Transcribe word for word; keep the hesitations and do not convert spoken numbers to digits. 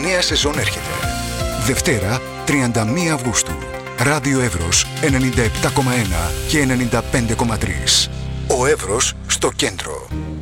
νέα σεζόν έρχεται. Δευτέρα, τριάντα μία Αυγούστου. Ράδιο Εύρος ενενήντα επτά κόμμα ένα και ενενήντα πέντε κόμμα τρία. Ο Εύρος στο κέντρο.